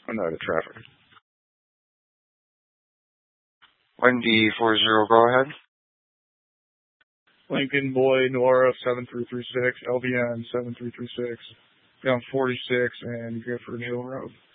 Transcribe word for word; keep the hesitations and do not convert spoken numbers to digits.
I know the traffic. Wendy four zero, go ahead. Lincoln Boy Nora seven three three six, L V N seven three three six, down forty-six and Gifford Hill Road.